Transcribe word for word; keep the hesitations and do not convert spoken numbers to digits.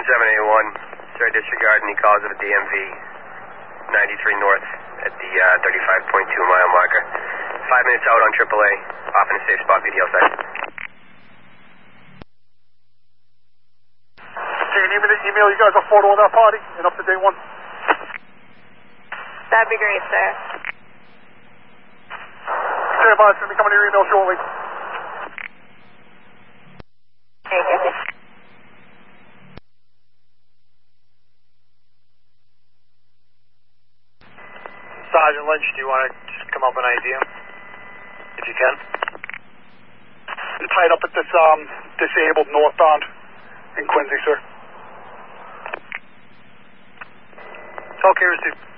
seven seven eight one, sir, disregard any calls of a D M V ninety-three North at the uh, thirty-five point two mile marker. Five minutes out on triple A, off in a safe spot, V D L side. Do you need me to email you guys a photo of that party, an up-to-date one? That'd be great, sir. Stand by, it's going to be coming to your email shortly. Thank you. Sergeant Lynch, do you want to just come up with an idea? If you can. I'm tied up at this um, disabled northbound in Quincy, sir. It's okay, receive.